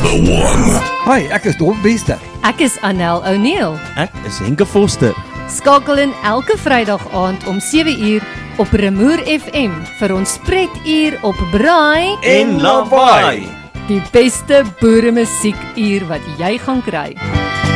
the one. Hi, ek is Dom Bester. Ek is Anel O'Neil. Ek is Henke Foster. Skakel in elke Vrydag aand om 7uur op Remoer FM vir ons spretuur op Braai En Lawaai. Die beste boeremusiekuur wat jy gaan kry.